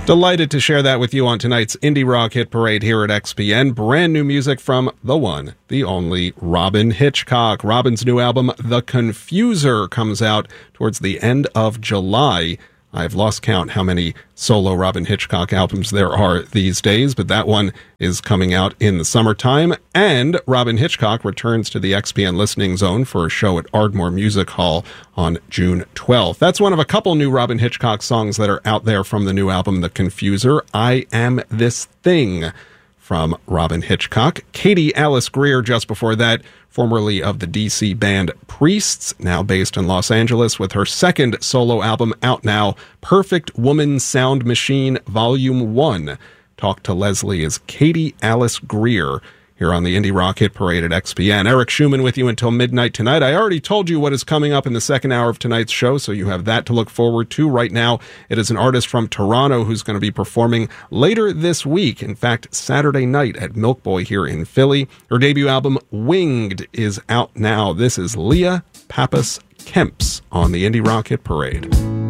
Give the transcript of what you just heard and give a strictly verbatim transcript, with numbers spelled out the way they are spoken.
Delighted to share that with you on tonight's Indie Rock Hit Parade here at X P N. Brand new music from the one, the only Robyn Hitchcock. Robyn's new album, The Confuser, comes out towards the end of July. I've lost count how many solo Robyn Hitchcock albums there are these days, but that one is coming out in the summertime. And Robyn Hitchcock returns to the X P N Listening Zone for a show at Ardmore Music Hall on June twelfth. That's one of a couple new Robyn Hitchcock songs that are out there from the new album, The Confuser. I Am This Thing, from Robyn Hitchcock. Katie Alice Greer just before that, formerly of the D C band Priests, now based in Los Angeles, with her second solo album out now, Perfect Woman Sound Machine Volume one. Talk to Leslie is Katie Alice Greer here on the Indie Rock Hit Parade at X P N. Eric Schumann with you until midnight tonight. I already told you what is coming up in the second hour of tonight's show, so you have that to look forward to. Right now, it is an artist from Toronto who's going to be performing later this week, in fact, Saturday night at Milk Boy here in Philly. Her debut album, Winged, is out now. This is Leah Pappas Kemps on the Indie Rock Hit Parade.